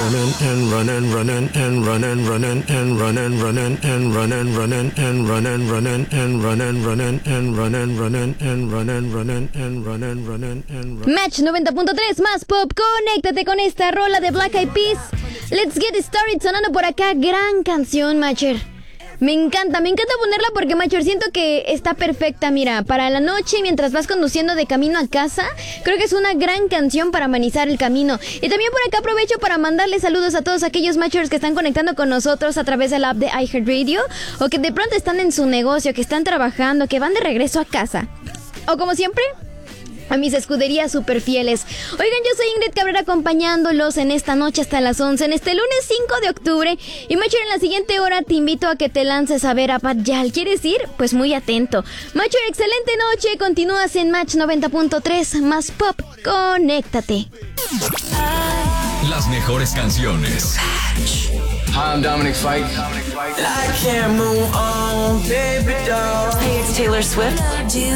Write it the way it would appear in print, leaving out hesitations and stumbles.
Match 90.3 más pop, conéctate con esta rola de Black Eyed Peas. Let's Get It Started sonando por acá, gran canción, Matcher. Me encanta ponerla porque, Matcher, siento que está perfecta, mira, para la noche mientras vas conduciendo de camino a casa. Creo que es una gran canción para amenizar el camino. Y también por acá aprovecho para mandarle saludos a todos aquellos Matchers que están conectando con nosotros a través del app de iHeartRadio, o que de pronto están en su negocio, que están trabajando, que van de regreso a casa. O como siempre, a mis escuderías super fieles. Oigan, yo soy Ingrid Cabrera acompañándolos en esta noche hasta las 11, en este lunes 5 de octubre. Y Matcher, en la siguiente hora te invito a que te lances a ver a Pat Yal. ¿Quieres ir? Pues muy atento. Matcher, excelente noche. Continúas en Match 90.3 más pop. Conéctate. Las mejores canciones. Hi, I'm Dominic Fike. I can't move on, baby doll. Hey, it's Taylor Swift.